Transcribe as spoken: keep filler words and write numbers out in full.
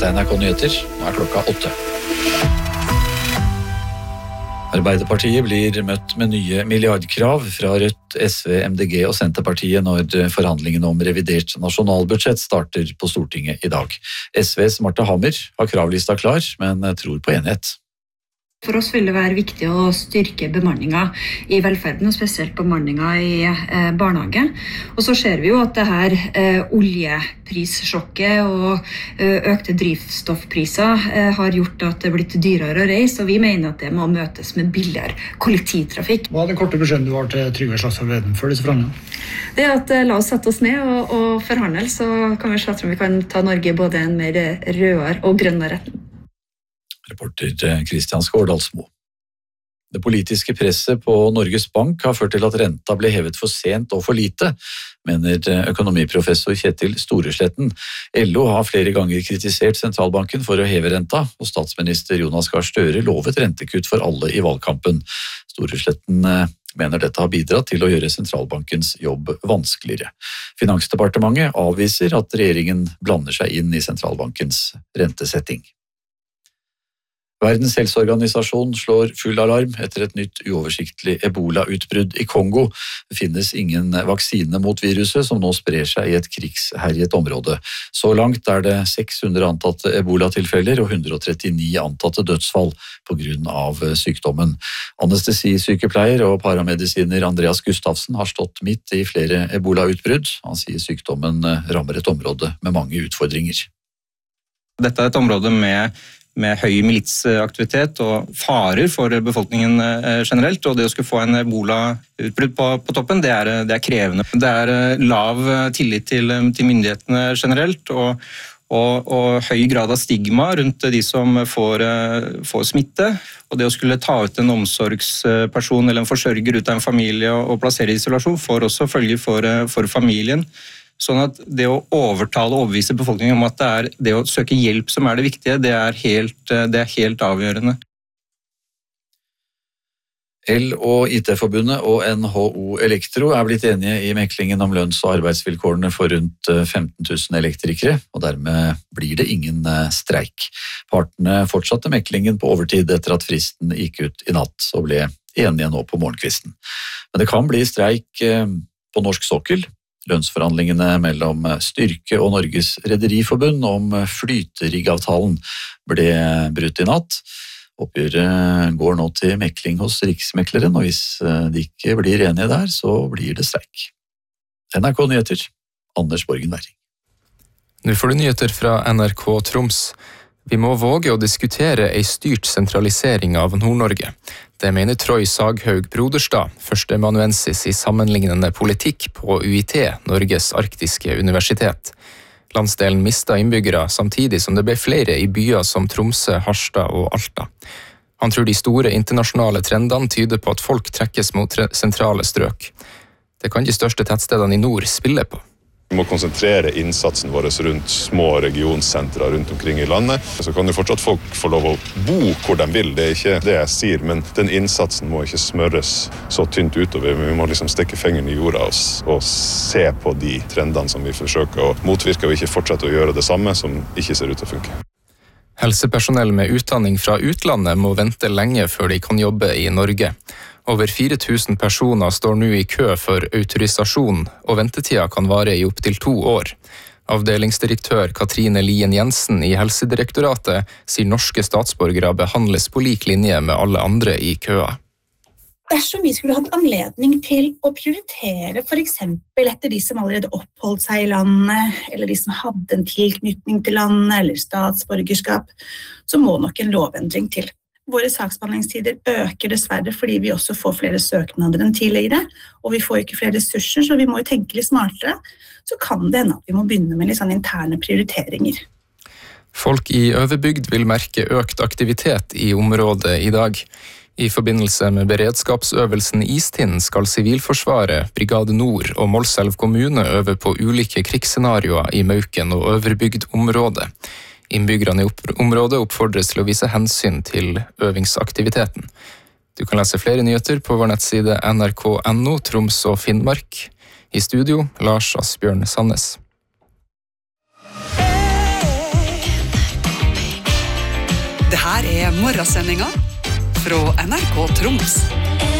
Dette er N R K Nyheter, nå er klokka åtte. Arbeiderpartiet blir møtt med nye milliardkrav fra Rødt, S V, M D G og Senterpartiet når forhandlingene om revidert nasjonalbudsjett starter på Stortinget i dag. S Vs Marte Hammer har kravlista klar, men tror på enighet. For oss vil det være viktig å styrke bemanninga i velferden, og spesielt bemanninga i eh, barnehage. Og så ser vi jo at det her eh, oljeprissjokket og eh, økte drivstoffpriser eh, har gjort at det er blitt dyrere å reise, og vi mener at det må møtes med billigere kollektivtrafikk. Hva er det korte beskjeden du har til Trygve Slagsvold Vedum før disse forhandlingene? Det er at eh, la oss sette oss ned og, og forhandle, så kan vi se om vi kan ta Norge både en mer rødere og grønnere retning. Reporter Kristian Skårdalsmo. Det politiske presset på Norges Bank har ført til at renta ble hevet for sent og for lite, mener økonomiprofessor Kjetil Storesletten. L O har flere ganger kritisert sentralbanken for å heve renta, og statsminister Jonas Gahr Støre lovet rentekutt for alle i valgkampen. Storesletten mener dette har bidratt til å gjøre sentralbankens jobb vanskeligere. Finansdepartementet avviser at regjeringen blander seg inn i sentralbankens rentesetting. Verdens helseorganisasjon slår full alarm etter et nytt uoversiktlig ebola-utbrudd i Kongo. Det finnes ingen vaksine mot viruset som nå sprer seg i et krigsherjet område. Så langt er det seks hundre antatte ebola-tilfeller og hundre og trettini antatte dødsfall på grunn av sykdommen. Anestesisykepleier og paramedisiner Andreas Gustavsen har stått midt i flere ebola-utbrudd. Han sier sykdommen rammer et område med mange utfordringer. Dette er et område med med høy militsaktivitet og farer for befolkningen generelt, og det å skulle få en ebola-utbrudd på, på toppen, det er, det er krevende. Det er lav tillit til, til myndighetene generelt, og, og, og høy grad av stigma rundt de som får, får smitte, og det å skulle ta ut en omsorgsperson eller en forsørger ut av en familie og, og plassere i isolasjon får også følger for, for familien. Sånn at det å overtale og overbevise befolkningen om at det er det å søke hjelp som er det viktige, det er helt, det er helt avgjørende. L og I T-forbundet og N H O Elektro er blitt enige i meklingen om lønns- og arbeidsvilkårene for rundt femten tusen elektrikere, og dermed blir det ingen streik. Partene fortsatte meklingen på overtid etter at fristen gikk ut i natt, og ble enige nå på morgenkvisten. Men det kan bli streik på norsk sokkel. Lønnsforhandlingene mellom Styrke og Norges Rederiforbund om flyteriggavtalen ble brutt i natt. Oppgjøret går nå til mekling hos Riksmekleren, og hvis de ikke blir enige der, så blir det streik. N R K Nyheter, Anders Borgen Werring. Nå får du nyheter fra N R K Troms. Vi må våge å diskutere en styrt sentralisering av Nord-Norge. Det mener Troy Saghaug Broderstad, førsteamanuensis i sammenlignende politikk på U I T, Norges arktiske universitet. Landsdelen mistet innbyggere samtidig som det ble flere i byer som Tromsø, Harstad og Alta. Han tror de store internasjonale trendene tyder på at folk trekkes mot sentrale strøk. Det kan de største tettstedene i nord spille på. Vi må konsentrere innsatsen vår rundt små regionsentre rundt omkring i landet. Så kan jo fortsatt folk få lov å bo hvor de vil, det er ikke det jeg sier, men den innsatsen må ikke smøres så tynt utover. Vi må liksom stikke fingeren i jorda og, og se på de trendene som vi forsøker å motvirke, og ikke fortsette å gjøre det samme som ikke ser ut til å funke. Helsepersonell med utdanning fra utlandet må vente lenge før de kan jobbe i Norge. Over fire tusen personer står nå i kø for autorisasjon, og ventetida kan vare i opp til to år. Avdelingsdirektør Katrine Lien Jensen i Helsedirektoratet sier norske statsborgere behandles på lik linje med alle andre i køa. Dersom vi skulle hatt anledning til å prioritere for eksempel etter de som allerede oppholdt seg i landet, eller de som hadde en tilknytning til landet, eller statsborgerskap, så må nok en lovendring til. Våre saksbehandlingstider øker dessverre fordi vi også får flere søknader enn tidligere, og vi får ikke flere ressurser, så vi må jo tenke litt smartere. Så kan det hende at vi må begynne med litt sånn interne prioriteringer. Folk i Øverbygd vil merke økt aktivitet i området i dag. I forbindelse med beredskapsøvelsen Istind skal Sivilforsvaret, Brigade Nord og Målselv kommune øve på ulike krigsscenarioer i Mauken og Øverbygd-området. Innbyggerne i området oppfordres til å vise hensyn til øvingsaktiviteten. Du kan lese flere nyheter på vår nettside N R K punktum N O Troms og Finnmark. I studio, Lars Asbjørn Sandnes. Det her er morgensendinga fra N R K Troms.